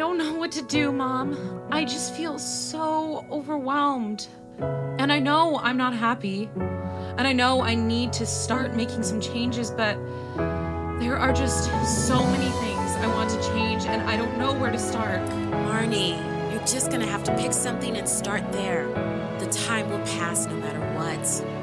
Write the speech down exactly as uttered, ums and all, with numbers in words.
don't know what to do, Mom. I just feel so overwhelmed. And I know I'm not happy. And I know I need to start making some changes, but there are just so many things I want to change, and I don't know where to start. Marnie, you're just gonna have to pick something and start there. The time will pass no matter what.